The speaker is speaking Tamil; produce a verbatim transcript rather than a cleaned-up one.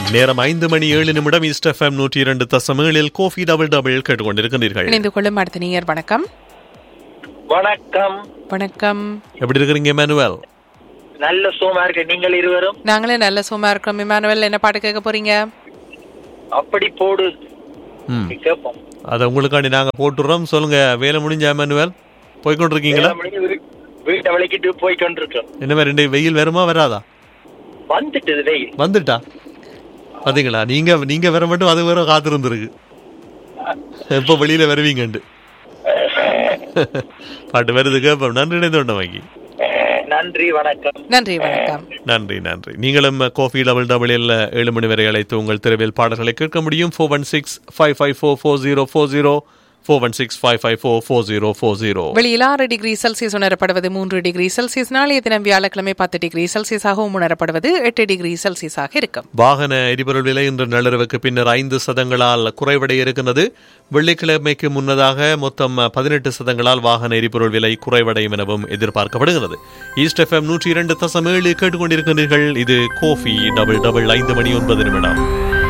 நேரம் ஐந்து மணி ஏழு நிமிடம். ஈஸ்ட் எஃப்எம் நூற்றி இரண்டு தசம் ஏழில் கோஃபி டபுள் டபுள் கேட்டுக்கொண்டிருக்கிறீர்கள். இணைந்து கொள்ளும் அடுத்த நேயர் வணக்கம். வணக்கம். வணக்கம். எப்படி இருக்கிறீங்க இமானுவேல்? நல்ல சோமா இருக்கு. நீங்கள் இருவரும்? நாங்களே நல்ல சோமா இருக்கோம். இமானுவேல், என்ன பாட்டு கேட்க போறீங்க? அப்படி போடு. ம், கேட்போம். அதை உங்களுக்காண்டி நாங்க போட்டுறோம். சொல்லுங்க, வேலை முடிஞ்சா இமானுவேல்? போய்கொண்டிருக்கீங்களா? வீட்டை விளக்கிட்டு போய் கொண்டிருக்கோம். என்ன மாதிரி ரெண்டு வெயில் வருமா வராதா? வந்துட்டு வெயில் வந்துட்டா பாத்தீங்களா? நீங்க நீங்க வர மட்டும் அது வேற காத்திருந்துருக்கு. எப்ப வெளியில வருவீங்கண்டு பாட்டு வருது கேப்போம். நன்றி இணைந்தோண்ட வாங்கி. நன்றி, வணக்கம். நன்றி, வணக்கம். நன்றி நன்றி. நீங்களும் கோஃபி டபுள் டபுள் ஏழு மணி வரை அழைத்து உங்கள் தெருவில் பாடல்களை கேட்க முடியும். Four one six five five four four zero four zero four one six five five four four zero four zero. வெளியில் ஆறு டிகிரி செல்சியஸ் உணரப்படுவது, மூன்று டிகிரி செல்சியஸ். நாளைய தினம் வியாழக்கிழமை பத்து டிகிரி செல்சியஸாகவும் உணரப்படுவது, எட்டு டிகிரி செல்சியஸாக இருக்கும். வாகன எரிபொருள் விலை இன்று நள்ளிரவுக்கு பின்னர் ஐந்து சதங்களால் குறைவடைய இருக்கிறது. வெள்ளிக்கிழமைக்கு முன்னதாக மொத்தம் பதினெட்டு சதங்களால் வாகன எரிபொருள் விலை குறைவடையும் எனவும் எதிர்பார்க்கப்படுகிறது. ஈஸ்ட் எஃப்எம் நூற்றி இரண்டு தசம் ஏழு கேட்டுக்கொண்டிருக்கிறீர்கள். இது கோஃபி டபுள் டபுள். ஐந்து மணி ஒன்பது நிமிடம்.